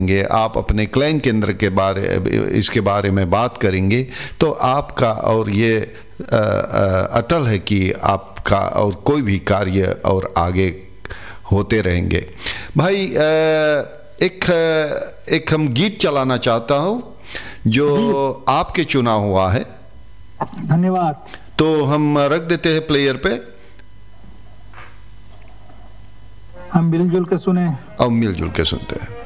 आप अपने क्लैन केंद्र के इसके बारे में बात करेंगे, तो आपका और ये अटल है कि आपका और कोई भी कार्य और आगे होते रहेंगे। भाई एक हम गीत चलाना चाहता हूँ जो आपके चुना हुआ है। धन्यवाद। तो हम रख देते हैं प्लेयर पे, हम मिलजुल के सुने और मिलजुल के सुनते हैं।